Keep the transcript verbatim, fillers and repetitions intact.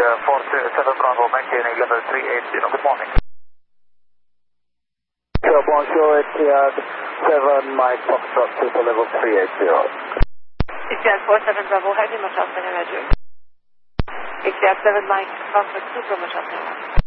uh, four seven Bravo, maintaining level three eight zero. Good morning. Sure, bonjour, Etihad seven Mike Foxtrot to level three eight zero. Etihad four seven Bravo, heavy Machasana Roger. Etihad seven Mike Foxtrot two for Machasana.